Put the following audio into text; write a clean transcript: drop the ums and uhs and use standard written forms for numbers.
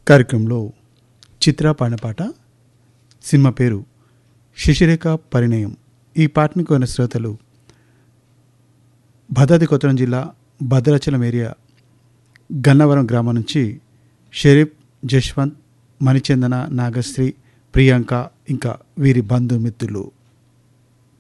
కార్యక్రమంలో చిత్ర పాడిన పాట. సినిమా పేరు శశిరేఖ పరిణయం. ఈ పాటను కోరిన శ్రోతలు భద్రాద్రి కొత్తగూడెం జిల్లా భద్రాచలం ఏరియా గన్నవరం గ్రామం నుంచి షరీఫ్, జశ్వంత్, మణిచందన, నాగశ్రీ, ప్రియాంక ఇంకా వీరి బంధుమిత్రులు.